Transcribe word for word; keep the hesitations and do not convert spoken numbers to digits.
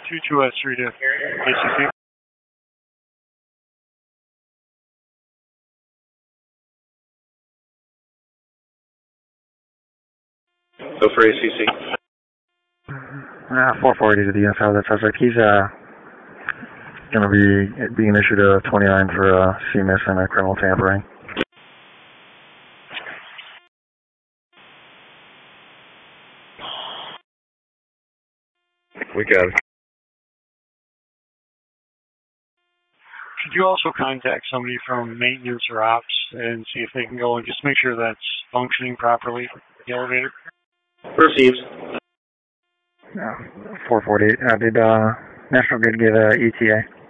two two S three to A C C. Go for A C C. Uh, four forty to the info. That suspect. He's uh, going to be being issued a twenty-nine for uh, C M I S and a criminal tampering. We got it. Could you also contact somebody from maintenance or ops and see if they can go and just make sure that's functioning properly, the elevator? Received. Uh, four forty. Uh, did uh, National Grid give a E T A?